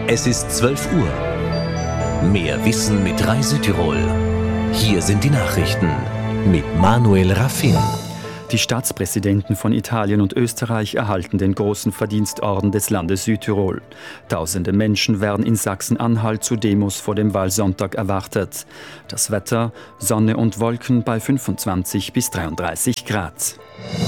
Es ist 12 Uhr. Mehr Wissen mit Reisütirol. Hier sind die Nachrichten mit Manuel Raffin. Die Staatspräsidenten von Italien und Österreich erhalten den großen Verdienstorden des Landes Südtirol. Tausende Menschen werden in Sachsen-Anhalt zu Demos vor dem Wahlsonntag erwartet. Das Wetter: Sonne und Wolken bei 25 bis 33 Grad.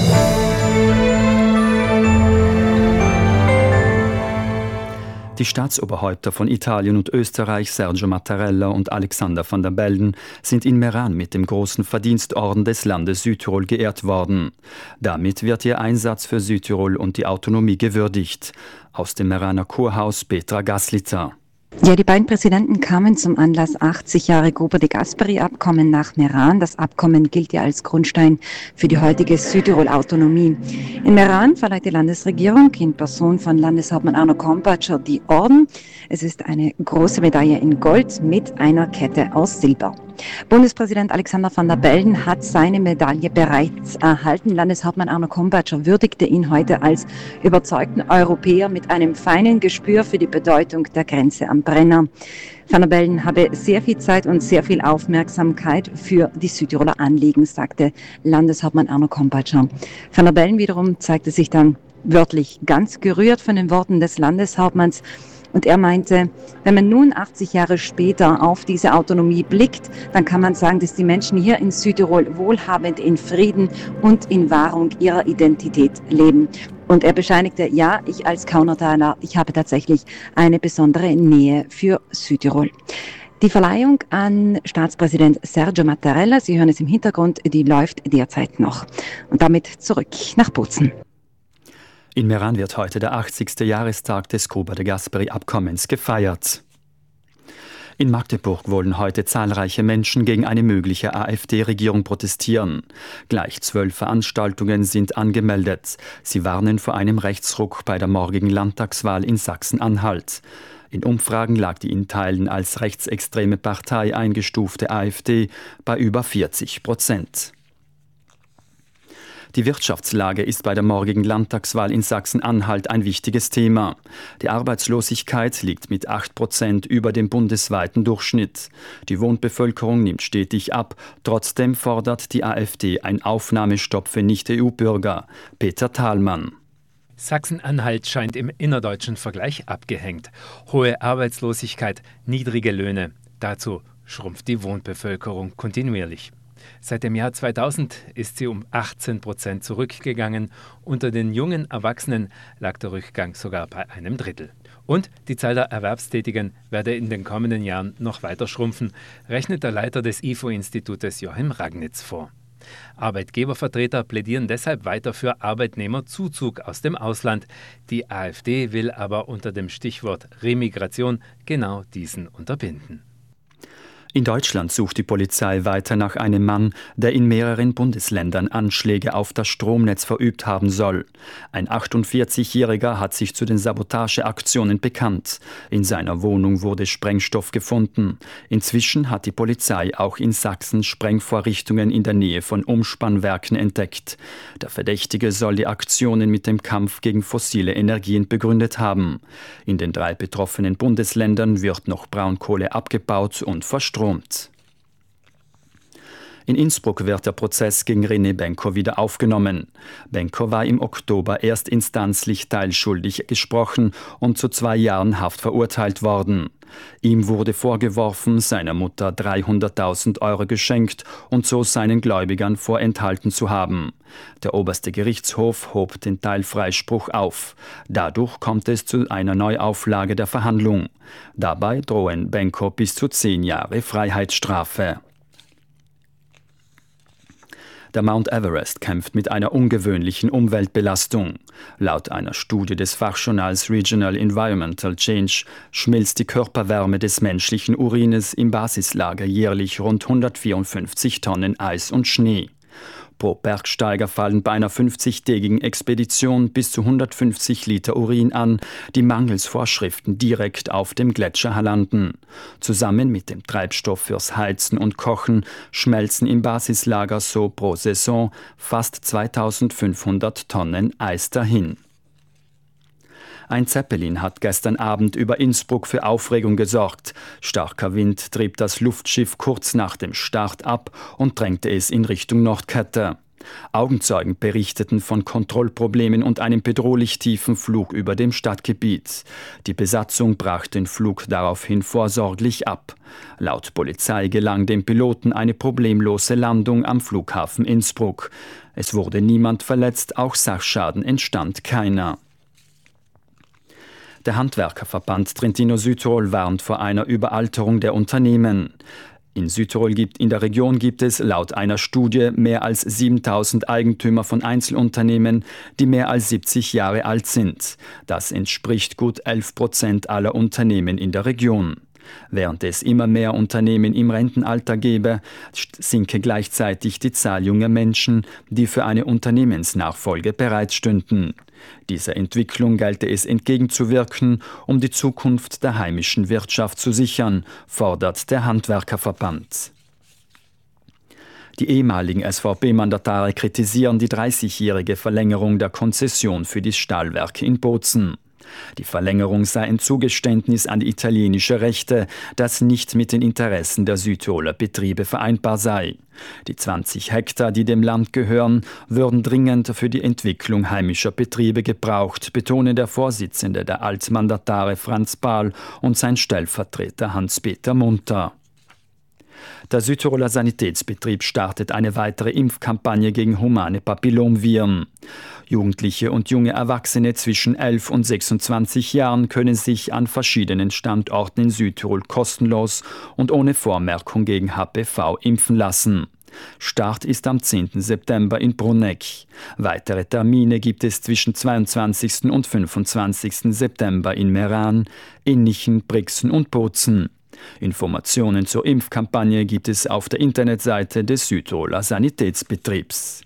Die Staatsoberhäupter von Italien und Österreich, Sergio Mattarella und Alexander van der Bellen, sind in Meran mit dem großen Verdienstorden des Landes Südtirol geehrt worden. Damit wird ihr Einsatz für Südtirol und die Autonomie gewürdigt. Aus dem Meraner Kurhaus Petra Gasliter. Ja, die beiden Präsidenten kamen zum Anlass 80 Jahre Gruber de Gasperi-Abkommen nach Meran. Das Abkommen gilt ja als Grundstein für die heutige Südtirol-Autonomie. In Meran verleiht die Landesregierung in Person von Landeshauptmann Arno Kompatscher die Orden. Es ist eine große Medaille in Gold mit einer Kette aus Silber. Bundespräsident Alexander van der Bellen hat seine Medaille bereits erhalten. Landeshauptmann Arno Kompatscher würdigte ihn heute als überzeugten Europäer mit einem feinen Gespür für die Bedeutung der Grenze am Brenner. Van der Bellen habe sehr viel Zeit und sehr viel Aufmerksamkeit für die Südtiroler Anliegen, sagte Landeshauptmann Arno Kompatscher. Van der Bellen wiederum zeigte sich dann wörtlich ganz gerührt von den Worten des Landeshauptmanns. Und er meinte, wenn man nun 80 Jahre später auf diese Autonomie blickt, dann kann man sagen, dass die Menschen hier in Südtirol wohlhabend in Frieden und in Wahrung ihrer Identität leben. Und er bescheinigte, ja, ich als Kaunertaler, ich habe tatsächlich eine besondere Nähe für Südtirol. Die Verleihung an Staatspräsident Sergio Mattarella, Sie hören es im Hintergrund, die läuft derzeit noch. Und damit zurück nach Bozen. In Meran wird heute der 80. Jahrestag des Gruber de Gasperi-Abkommens gefeiert. In Magdeburg wollen heute zahlreiche Menschen gegen eine mögliche AfD-Regierung protestieren. Gleich 12 Veranstaltungen sind angemeldet. Sie warnen vor einem Rechtsruck bei der morgigen Landtagswahl in Sachsen-Anhalt. In Umfragen lag die in Teilen als rechtsextreme Partei eingestufte AfD bei über 40%. Die Wirtschaftslage ist bei der morgigen Landtagswahl in Sachsen-Anhalt ein wichtiges Thema. Die Arbeitslosigkeit liegt mit 8% über dem bundesweiten Durchschnitt. Die Wohnbevölkerung nimmt stetig ab. Trotzdem fordert die AfD einen Aufnahmestopp für Nicht-EU-Bürger. Peter Thalmann. Sachsen-Anhalt scheint im innerdeutschen Vergleich abgehängt. Hohe Arbeitslosigkeit, niedrige Löhne. Dazu schrumpft die Wohnbevölkerung kontinuierlich. Seit dem Jahr 2000 ist sie um 18% zurückgegangen. Unter den jungen Erwachsenen lag der Rückgang sogar bei einem Drittel. Und die Zahl der Erwerbstätigen werde in den kommenden Jahren noch weiter schrumpfen, rechnet der Leiter des IFO-Institutes Joachim Ragnitz vor. Arbeitgebervertreter plädieren deshalb weiter für Arbeitnehmerzuzug aus dem Ausland. Die AfD will aber unter dem Stichwort Remigration genau diesen unterbinden. In Deutschland sucht die Polizei weiter nach einem Mann, der in mehreren Bundesländern Anschläge auf das Stromnetz verübt haben soll. Ein 48-Jähriger hat sich zu den Sabotageaktionen bekannt. In seiner Wohnung wurde Sprengstoff gefunden. Inzwischen hat die Polizei auch in Sachsen Sprengvorrichtungen in der Nähe von Umspannwerken entdeckt. Der Verdächtige soll die Aktionen mit dem Kampf gegen fossile Energien begründet haben. In den 3 betroffenen Bundesländern wird noch Braunkohle abgebaut und verstromt. In Innsbruck wird der Prozess gegen René Benko wieder aufgenommen. Benko war im Oktober erstinstanzlich teilschuldig gesprochen und zu 2 Jahren Haft verurteilt worden. Ihm wurde vorgeworfen, seiner Mutter 300.000 Euro geschenkt und so seinen Gläubigern vorenthalten zu haben. Der oberste Gerichtshof hob den Teilfreispruch auf. Dadurch kommt es zu einer Neuauflage der Verhandlung. Dabei drohen Benko bis zu 10 Jahre Freiheitsstrafe. Der Mount Everest kämpft mit einer ungewöhnlichen Umweltbelastung. Laut einer Studie des Fachjournals Regional Environmental Change schmilzt die Körperwärme des menschlichen Urines im Basislager jährlich rund 154 Tonnen Eis und Schnee. Pro Bergsteiger fallen bei einer 50-tägigen Expedition bis zu 150 Liter Urin an, die mangels Vorschriften direkt auf dem Gletscher landen. Zusammen mit dem Treibstoff fürs Heizen und Kochen schmelzen im Basislager so pro Saison fast 2500 Tonnen Eis dahin. Ein Zeppelin hat gestern Abend über Innsbruck für Aufregung gesorgt. Starker Wind trieb das Luftschiff kurz nach dem Start ab und drängte es in Richtung Nordkette. Augenzeugen berichteten von Kontrollproblemen und einem bedrohlich tiefen Flug über dem Stadtgebiet. Die Besatzung brach den Flug daraufhin vorsorglich ab. Laut Polizei gelang dem Piloten eine problemlose Landung am Flughafen Innsbruck. Es wurde niemand verletzt, auch Sachschaden entstand keiner. Der Handwerkerverband Trentino-Südtirol warnt vor einer Überalterung der Unternehmen. In der Region gibt es laut einer Studie mehr als 7000 Eigentümer von Einzelunternehmen, die mehr als 70 Jahre alt sind. Das entspricht gut 11% aller Unternehmen in der Region. Während es immer mehr Unternehmen im Rentenalter gäbe, sinke gleichzeitig die Zahl junger Menschen, die für eine Unternehmensnachfolge bereitstünden. Dieser Entwicklung gelte es entgegenzuwirken, um die Zukunft der heimischen Wirtschaft zu sichern, fordert der Handwerkerverband. Die ehemaligen SVP-Mandatare kritisieren die 30-jährige Verlängerung der Konzession für die Stahlwerke in Bozen. Die Verlängerung sei ein Zugeständnis an die italienische Rechte, das nicht mit den Interessen der Südtiroler Betriebe vereinbar sei. Die 20 Hektar, die dem Land gehören, würden dringend für die Entwicklung heimischer Betriebe gebraucht, betonen der Vorsitzende der Altmandatare Franz Bahl und sein Stellvertreter Hans-Peter Munter. Der Südtiroler Sanitätsbetrieb startet eine weitere Impfkampagne gegen humane Papillomviren. Jugendliche und junge Erwachsene zwischen 11 und 26 Jahren können sich an verschiedenen Standorten in Südtirol kostenlos und ohne Vormerkung gegen HPV impfen lassen. Start ist am 10. September in Bruneck. Weitere Termine gibt es zwischen 22. und 25. September in Meran, Innichen, Brixen und Bozen. Informationen zur Impfkampagne gibt es auf der Internetseite des Südtiroler Sanitätsbetriebs.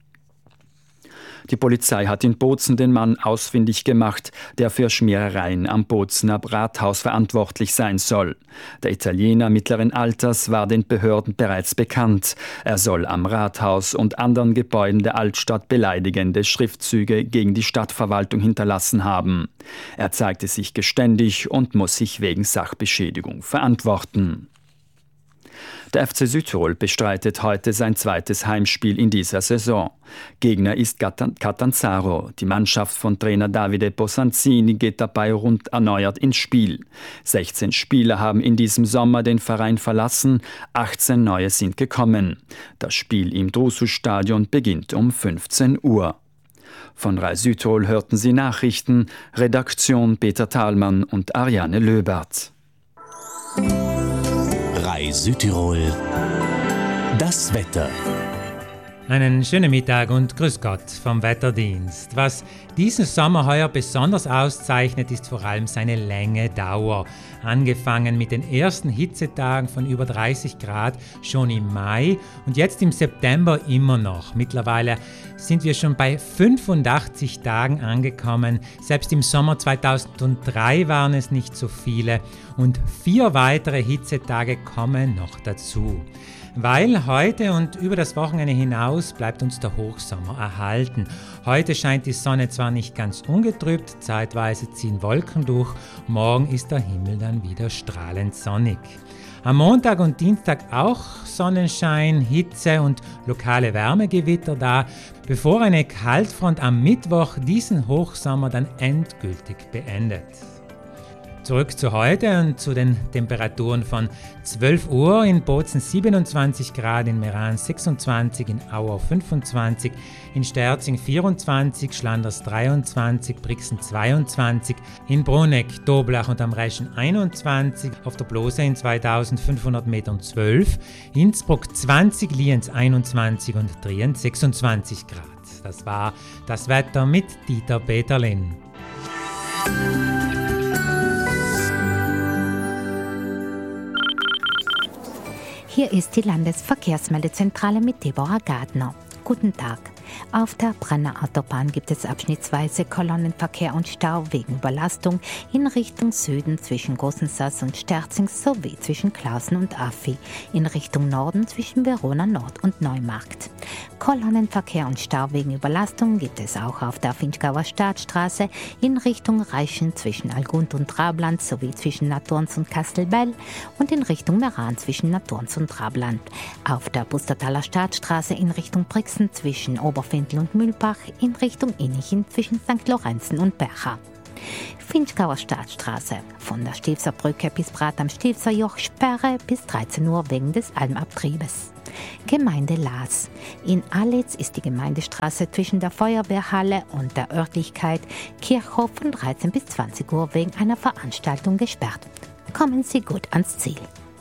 Die Polizei hat in Bozen den Mann ausfindig gemacht, der für Schmierereien am Bozener Rathaus verantwortlich sein soll. Der Italiener mittleren Alters war den Behörden bereits bekannt. Er soll am Rathaus und anderen Gebäuden der Altstadt beleidigende Schriftzüge gegen die Stadtverwaltung hinterlassen haben. Er zeigte sich geständig und muss sich wegen Sachbeschädigung verantworten. Der FC Südtirol bestreitet heute sein zweites Heimspiel in dieser Saison. Gegner ist Catanzaro. Die Mannschaft von Trainer Davide Bosanzini geht dabei rund erneuert ins Spiel. 16 Spieler haben in diesem Sommer den Verein verlassen, 18 neue sind gekommen. Das Spiel im Drusus-Stadion beginnt um 15 Uhr. Von Rai Südtirol hörten Sie Nachrichten, Redaktion Peter Thalmann und Ariane Löbert. Rai Südtirol. Das Wetter. Einen schönen Mittag und grüß Gott vom Wetterdienst. Was diesen Sommer heuer besonders auszeichnet, ist vor allem seine lange Dauer. Angefangen mit den ersten Hitzetagen von über 30 Grad schon im Mai und jetzt im September immer noch. Mittlerweile sind wir schon bei 85 Tagen angekommen. Selbst im Sommer 2003 waren es nicht so viele und 4 weitere Hitzetage kommen noch dazu. Weil heute und über das Wochenende hinaus bleibt uns der Hochsommer erhalten. Heute scheint die Sonne zwar nicht ganz ungetrübt, zeitweise ziehen Wolken durch, morgen ist der Himmel dann wieder strahlend sonnig. Am Montag und Dienstag auch Sonnenschein, Hitze und lokale Wärmegewitter da, bevor eine Kaltfront am Mittwoch diesen Hochsommer dann endgültig beendet. Zurück zu heute und zu den Temperaturen von 12 Uhr in Bozen 27 Grad, in Meran 26, in Auer 25, in Sterzing 24, Schlanders 23, Brixen 22, in Bruneck, Doblach und am Reischen 21, auf der Blose in 2500 Metern 12, Innsbruck 20, Lienz 21 und Trient 26 Grad. Das war das Wetter mit Dieter Peterlin. Hier ist die Landesverkehrsmeldezentrale mit Deborah Gardner. Guten Tag. Auf der Brenner Autobahn gibt es abschnittsweise Kolonnenverkehr und Stau wegen Überlastung in Richtung Süden zwischen Gosensass und Sterzing sowie zwischen Klausen und Affi, in Richtung Norden zwischen Verona Nord und Neumarkt. Kolonnenverkehr und Stau wegen Überlastung gibt es auch auf der Vinchgauer Staatsstraße in Richtung Reichen zwischen Algund und Trabland sowie zwischen Naturns und Kastelbell und in Richtung Meran zwischen Naturns und Trabland. Auf der Pustertaler Staatsstraße in Richtung Brixen zwischen Oberfindl und Mühlbach, in Richtung Innichen zwischen St. Lorenzen und Bercha. Vinchgauer Staatsstraße, von der Stilfser Brücke bis Brat am Stilfser Joch, Sperre bis 13 Uhr wegen des Almabtriebes. Gemeinde Laas. In Alitz ist die Gemeindestraße zwischen der Feuerwehrhalle und der Örtlichkeit Kirchhof von 13 bis 20 Uhr wegen einer Veranstaltung gesperrt. Kommen Sie gut ans Ziel.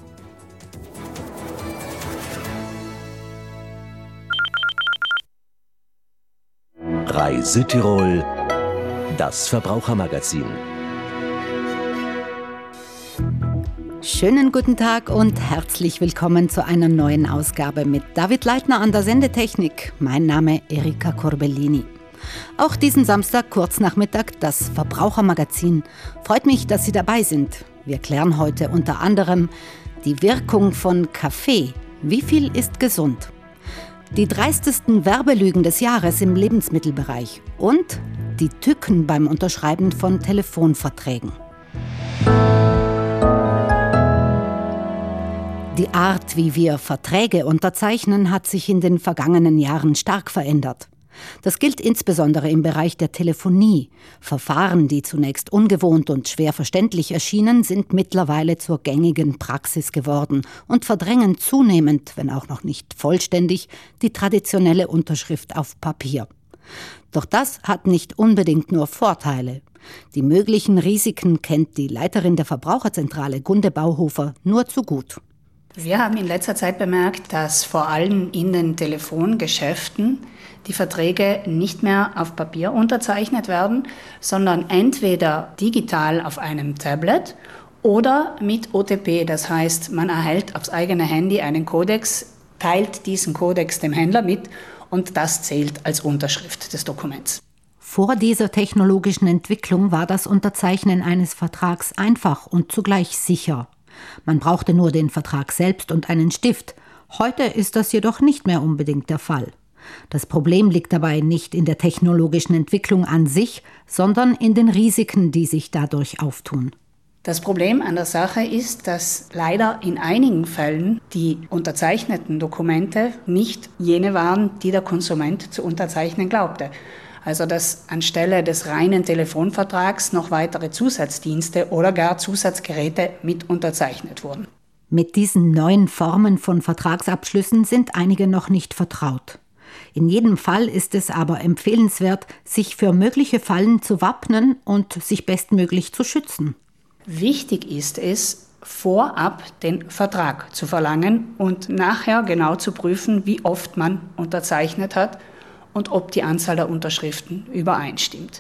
Reise Tirol, das Verbrauchermagazin. Schönen guten Tag und herzlich willkommen zu einer neuen Ausgabe mit David Leitner an der Sendetechnik. Mein Name Erika Corbellini. Auch diesen Samstag kurz nach Mittag das Verbrauchermagazin. Freut mich, dass Sie dabei sind. Wir klären heute unter anderem die Wirkung von Kaffee. Wie viel ist gesund? Die dreistesten Werbelügen des Jahres im Lebensmittelbereich und die Tücken beim Unterschreiben von Telefonverträgen. Die Art, wie wir Verträge unterzeichnen, hat sich in den vergangenen Jahren stark verändert. Das gilt insbesondere im Bereich der Telefonie. Verfahren, die zunächst ungewohnt und schwer verständlich erschienen, sind mittlerweile zur gängigen Praxis geworden und verdrängen zunehmend, wenn auch noch nicht vollständig, die traditionelle Unterschrift auf Papier. Doch das hat nicht unbedingt nur Vorteile. Die möglichen Risiken kennt die Leiterin der Verbraucherzentrale Gunde Bauhofer nur zu gut. Wir haben in letzter Zeit bemerkt, dass vor allem in den Telefongeschäften die Verträge nicht mehr auf Papier unterzeichnet werden, sondern entweder digital auf einem Tablet oder mit OTP. Das heißt, man erhält aufs eigene Handy einen Kodex, teilt diesen Kodex dem Händler mit und das zählt als Unterschrift des Dokuments. Vor dieser technologischen Entwicklung war das Unterzeichnen eines Vertrags einfach und zugleich sicher. Man brauchte nur den Vertrag selbst und einen Stift. Heute ist das jedoch nicht mehr unbedingt der Fall. Das Problem liegt dabei nicht in der technologischen Entwicklung an sich, sondern in den Risiken, die sich dadurch auftun. Das Problem an der Sache ist, dass leider in einigen Fällen die unterzeichneten Dokumente nicht jene waren, die der Konsument zu unterzeichnen glaubte. Also dass anstelle des reinen Telefonvertrags noch weitere Zusatzdienste oder gar Zusatzgeräte mit unterzeichnet wurden. Mit diesen neuen Formen von Vertragsabschlüssen sind einige noch nicht vertraut. In jedem Fall ist es aber empfehlenswert, sich für mögliche Fallen zu wappnen und sich bestmöglich zu schützen. Wichtig ist es, vorab den Vertrag zu verlangen und nachher genau zu prüfen, wie oft man unterzeichnet hat und ob die Anzahl der Unterschriften übereinstimmt.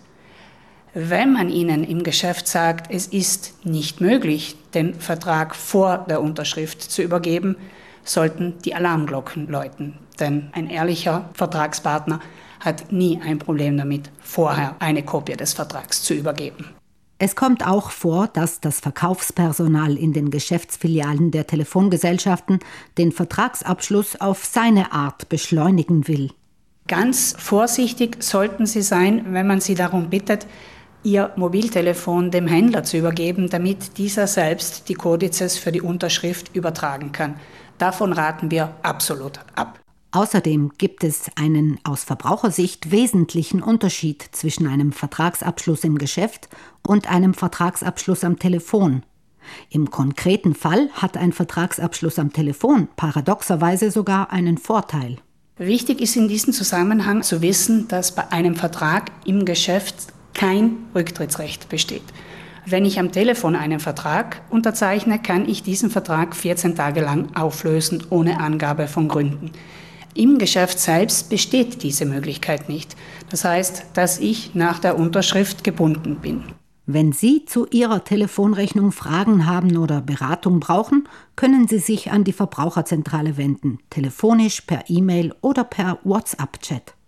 Wenn man Ihnen im Geschäft sagt, es ist nicht möglich, den Vertrag vor der Unterschrift zu übergeben, sollten die Alarmglocken läuten. Denn ein ehrlicher Vertragspartner hat nie ein Problem damit, vorher eine Kopie des Vertrags zu übergeben. Es kommt auch vor, dass das Verkaufspersonal in den Geschäftsfilialen der Telefongesellschaften den Vertragsabschluss auf seine Art beschleunigen will. Ganz vorsichtig sollten Sie sein, wenn man Sie darum bittet, Ihr Mobiltelefon dem Händler zu übergeben, damit dieser selbst die Kodizes für die Unterschrift übertragen kann. Davon raten wir absolut ab. Außerdem gibt es einen aus Verbrauchersicht wesentlichen Unterschied zwischen einem Vertragsabschluss im Geschäft und einem Vertragsabschluss am Telefon. Im konkreten Fall hat ein Vertragsabschluss am Telefon paradoxerweise sogar einen Vorteil. Wichtig ist in diesem Zusammenhang zu wissen, dass bei einem Vertrag im Geschäft kein Rücktrittsrecht besteht. Wenn ich am Telefon einen Vertrag unterzeichne, kann ich diesen Vertrag 14 Tage lang auflösen, ohne Angabe von Gründen. Im Geschäft selbst besteht diese Möglichkeit nicht. Das heißt, dass ich nach der Unterschrift gebunden bin. Wenn Sie zu Ihrer Telefonrechnung Fragen haben oder Beratung brauchen, können Sie sich an die Verbraucherzentrale wenden, telefonisch, per E-Mail oder per WhatsApp-Chat.